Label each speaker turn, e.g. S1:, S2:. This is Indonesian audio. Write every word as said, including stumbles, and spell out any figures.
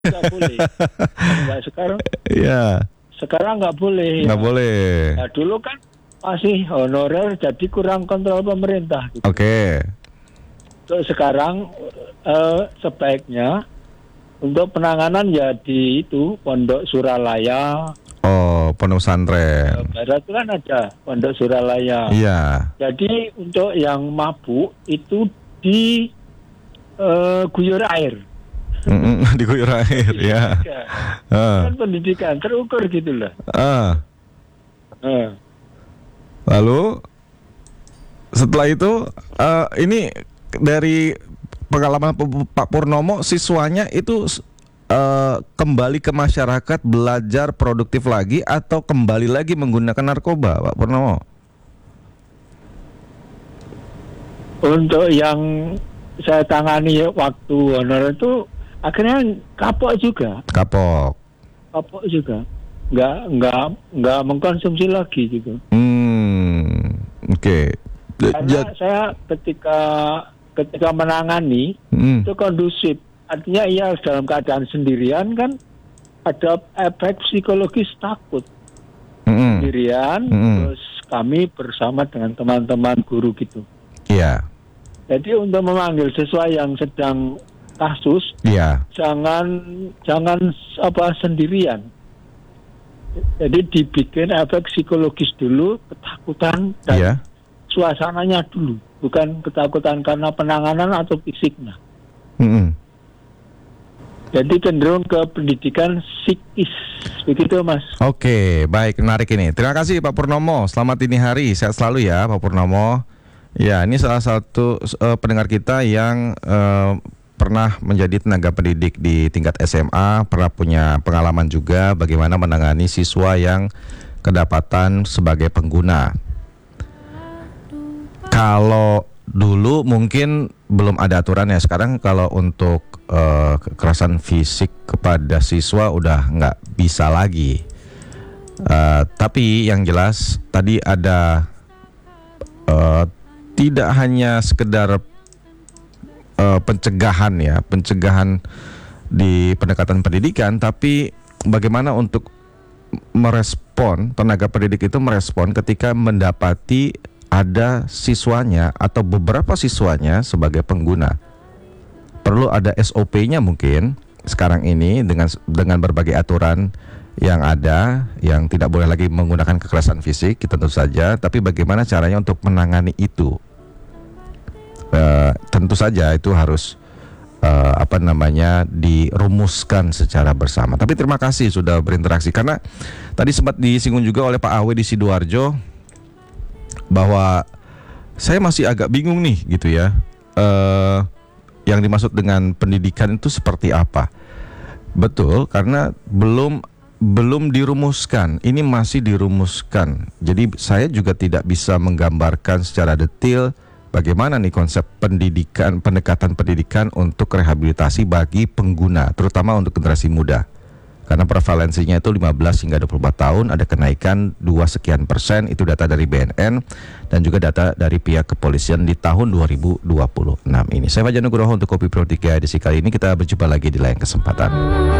S1: nggak boleh. Nggak sekarang.
S2: Iya.
S1: Sekarang nggak boleh.
S2: Nggak
S1: ya.
S2: boleh.
S1: Nah, dulu kan masih honorer, jadi kurang kontrol pemerintah. Gitu.
S2: Oke.
S1: So, sekarang eh, sebaiknya untuk penanganan ya di itu Pondok Suralaya.
S2: Oh, pondok pesantren.
S1: Barat itu kan ada Pondok Suralaya.
S2: Iya.
S1: Jadi untuk yang mabuk itu di uh, guyur air.
S2: Mm-mm, di guyur air ya. Uh.
S1: Kan pendidikan terukur gitu loh.
S2: Uh.
S1: Uh.
S2: Lalu setelah itu uh, ini dari pengalaman Pak Purnomo, siswanya itu uh, kembali ke masyarakat, belajar produktif lagi atau kembali lagi menggunakan narkoba, Pak Purnomo?
S1: Untuk yang saya tangani waktu honor itu akhirnya kapok juga.
S2: Kapok.
S1: Kapok juga. Nggak nggak nggak mengkonsumsi lagi gitu.
S2: Hmm, oke. Okay.
S1: Karena Jat- saya ketika ketika menangani hmm. itu kondusif. Artinya ia dalam keadaan sendirian kan ada efek psikologis takut. Hmm. Sendirian, hmm. terus kami bersama dengan teman-teman guru gitu.
S2: Iya.
S1: Jadi untuk memanggil siswa yang sedang kasus,
S2: iya.
S1: jangan jangan apa sendirian. Jadi dibikin efek psikologis dulu, ketakutan dan iya. suasananya dulu, bukan ketakutan karena penanganan atau fisiknya. Mm-hmm. Jadi cenderung ke pendidikan psikis, begitu Mas.
S2: Oke, baik, menarik ini. Terima kasih Pak Purnomo. Selamat dini hari, sehat selalu ya Pak Purnomo. Ya, ini salah satu uh, pendengar kita yang uh, pernah menjadi tenaga pendidik di tingkat S M A, pernah punya pengalaman juga bagaimana menangani siswa yang kedapatan sebagai pengguna. Kalau dulu mungkin belum ada aturan ya, sekarang kalau untuk uh, kekerasan fisik kepada siswa udah nggak bisa lagi. Uh, tapi yang jelas tadi ada uh, tidak hanya sekedar uh, pencegahan ya, pencegahan di pendekatan pendidikan, tapi bagaimana untuk merespon, tenaga pendidik itu merespon ketika mendapati ada siswanya atau beberapa siswanya sebagai pengguna. Perlu ada S O P-nya mungkin sekarang ini dengan dengan berbagai aturan yang ada, yang tidak boleh lagi menggunakan kekerasan fisik, tentu saja. Tapi bagaimana caranya untuk menangani itu? Uh, tentu saja itu harus uh, apa namanya dirumuskan secara bersama. Tapi terima kasih sudah berinteraksi, karena tadi sempat disinggung juga oleh Pak Awe di Sidoarjo bahwa saya masih agak bingung nih gitu ya, uh, yang dimaksud dengan pendidikan itu seperti apa. Betul, karena belum belum dirumuskan, ini masih dirumuskan. Jadi saya juga tidak bisa menggambarkan secara detail bagaimana nih konsep pendidikan, pendekatan pendidikan untuk rehabilitasi bagi pengguna, terutama untuk generasi muda. Karena prevalensinya itu lima belas hingga dua puluh empat tahun, ada kenaikan dua sekian persen, itu data dari B N N dan juga data dari pihak kepolisian di tahun dua ribu dua puluh enam ini. Saya Fajar Nugroho untuk Kopi Pro tiga edisi kali ini, kita berjumpa lagi di lain kesempatan.